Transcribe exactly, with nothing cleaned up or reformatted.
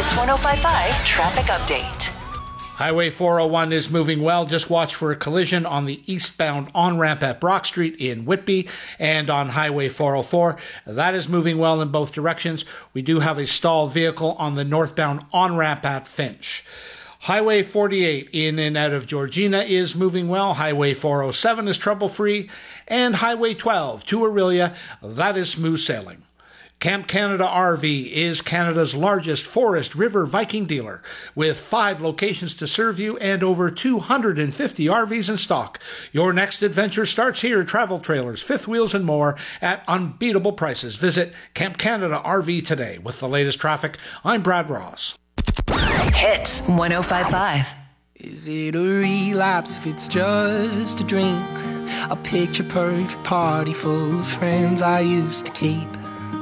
Hits one oh five point five Traffic Update. Highway four oh one is moving well. Just watch for a collision on the eastbound on-ramp at Brock Street in Whitby, and on Highway four oh four. That is moving well in both directions. We do have a stalled vehicle on the northbound on-ramp at Finch. Highway forty-eight in and out of Georgina is moving well. Highway four oh seven is trouble-free. And Highway twelve to Orillia, that is smooth sailing. Camp Canada R V is Canada's largest forest river Viking dealer, with five locations to serve you and over two hundred fifty R Vs in stock. Your next adventure starts here. Travel trailers, fifth wheels, and more at unbeatable prices. Visit Camp Canada R V today. With the latest traffic, I'm Brad Ross. Hits one oh five point five. Is it a relapse if it's just a drink? A picture perfect party full of friends I used to keep.